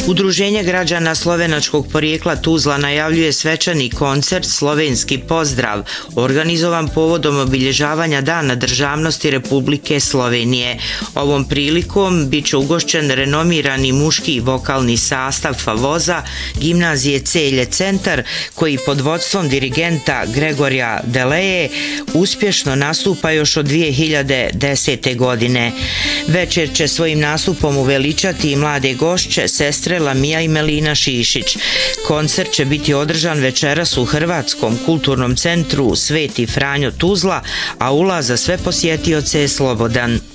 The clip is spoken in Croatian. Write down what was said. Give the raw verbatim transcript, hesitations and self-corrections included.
Udruženje građana slovenačkog porijekla Tuzla najavljuje svečani koncert Slovenski pozdrav, organizovan povodom obilježavanja Dana državnosti Republike Slovenije. Ovom prilikom bit će ugošćen renomirani muški vokalni sastav Favoza gimnazije Celje Centar, koji pod vodstvom dirigenta Gregorija Deleje uspješno nastupa još od dvije hiljade desete. godine. Večer će svojim nastupom uveličati i mlade gošće, sestre Lamija i Melina Šišić. Koncert će biti održan večeras u Hrvatskom kulturnom centru Sveti Franjo Tuzla, a ulaz za sve posjetioce je slobodan.